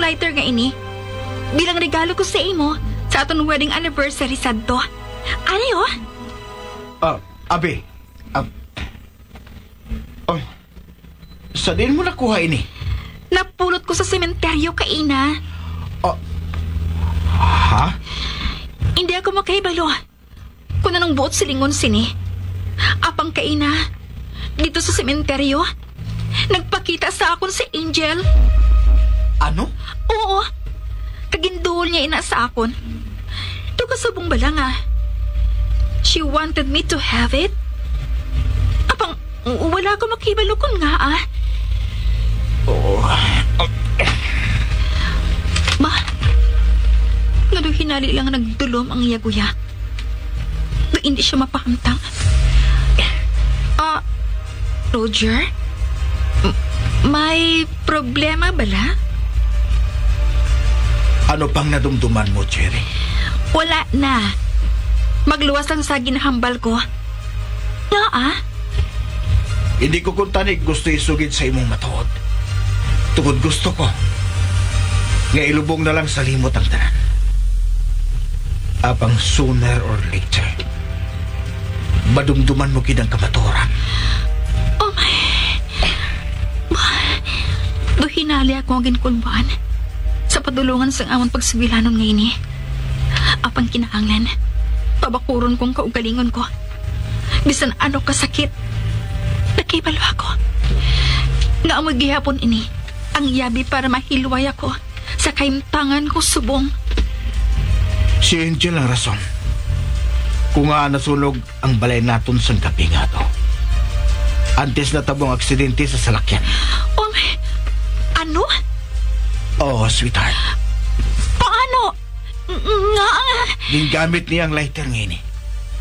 lighter nga ini. Bilang regalo ko sa imo sa aton wedding anniversary sadto. Ano yo? Abi. Sa din mo nakuha ini? Napulot ko sa sementeryo kaina. Ha? Hindi ako makahibalo. Kung anong buot silingon sini. Apang kaina, dito sa sementeryo, nagpakita sa akon si Angel. Ano? Oo. Kagindol niya ina sa akon. Ito kasabong bala nga. She wanted me to have it. Apang, wala ko makibalo kun nga Ma, nga do hinali lang nagdulom ang iyaguya. Do hindi siya mapakamtang. Roger? May problema bala? Ano pang nadumduman mo, Cherry? Wala na. Magluwas lang sa ginahambal ko. Nga Hindi ko kuntanig gusto isugid sa imong matuod. Tungod gusto ko. Nga ilubong na lang sa limot ang tanan. Apang sooner or later, madumduman mo kinang kamaturan. Oh my. Do hinali ako ang ginkulbaan sa padulungan sa amon pagsibilanon ngayon eh. Apang kinahanglan, pabakuron kong kaugalingon ko. Bisan ano kasakit, nakibalo ako. Nga amoy gihapon ini, ang yabi para mahilway ako sa kaimtangan ko subong. Si Angel ang rason. Kung nga nasunog ang balay naton sa gabi nga to. Antes na tabong aksidente sa salakyan. Oh my, ano? Oh, sweetheart. Paano? Nga? Gingamit niya ang lighter ngayon eh.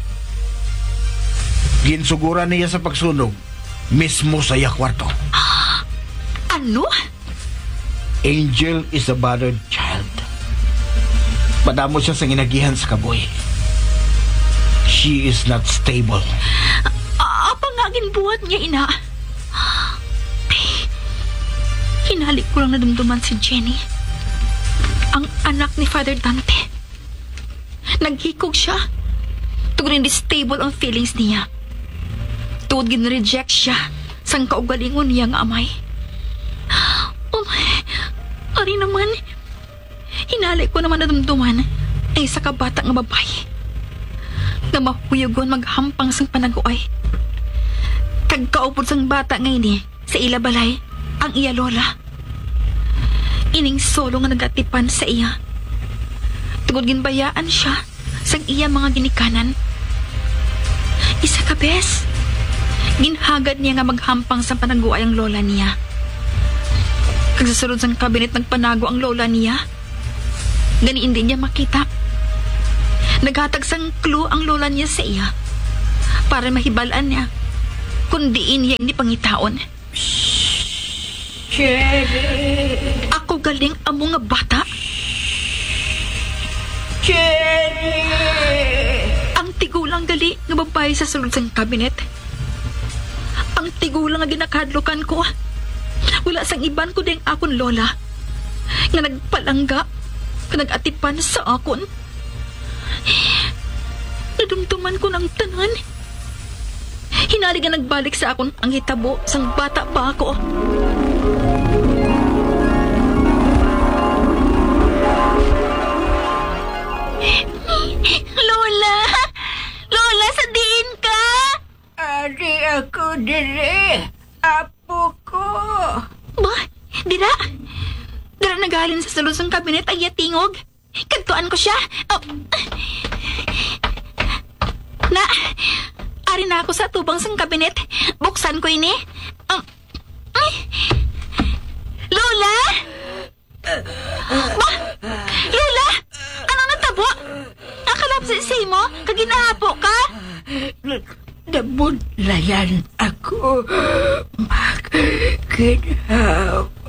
Ginsuguran niya sa pagsunog mismo sa iya kwarto. Ano? Angel is a battered child. Madamo siya sa ginagihan sa kaboy. She is not stable. Apa nga ginbuhat niya, ina? Hinalik ko lang nadumduman si Jenny. Ang anak ni Father Dante. Naghikog siya. Tugod hindi stable ang feelings niya. Tugod ginreject siya sang kaugalingon niya nga amay. Oh my, ari naman. Hinalik ko naman nadumduman ay sa kabata nga babae. Nga mahuyagon maghampang sang panaguay. Kagkaupod sang bata ngayon sa ilabalay ang iya lola. Ining solo nga nagatipan sa iya. Tugod ginbayaan siya sang iya mga ginikanan. Isa ka bes. Ginhagad niya nga maghampang sa panaguay ang lola niya. Kagsasunod sang kabinet nagpanago ang lola niya. Gani hindi niya makita. Naghatag sang clue ang lola niya sa iya para mahibalaan niya kung diin niya hindi pangitaon. Cherry! Ako galing amo nga bata. Cherry! Ang tigulang gali nga babae sa sulod sang kabinet. Ang tigulang nga ginakadlokan ko. Wala sang iban ko ding akon lola nga nagpalangga nga nagatipan sa akon. Nadumduman ko ng tanan. Hinali nga nagbalik sa akon ang hitabo sang bata pa ako. Lola! Lola, sadiin ka! Ari ako dire. Apo ko. Ba? Dira? Dira nagalin sa sulod sang kabinet ay yatingog. Kantuan ko siya. Oh. Na, ari na ako sa tubang sang kabinet. Buksan ko ini. Lola! Ba? Lola! Ano natabo? Nakalapsi sa mo? Kaginahapo ka? Dabod layan ako. Magkinahapo.